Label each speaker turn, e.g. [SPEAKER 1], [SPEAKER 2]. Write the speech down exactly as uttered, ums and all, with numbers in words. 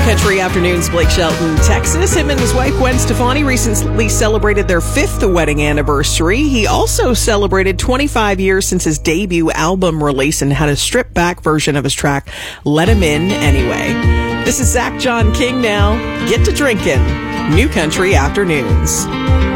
[SPEAKER 1] Country Afternoons, Blake Shelton, Texas. Him and his wife, Gwen Stefani, recently celebrated their fifth wedding anniversary. He also celebrated twenty-five years since his debut album release and had a stripped-back version of his track, Let Him In Anyway. This is Zach John King now. Get to drinking. New Country Afternoons.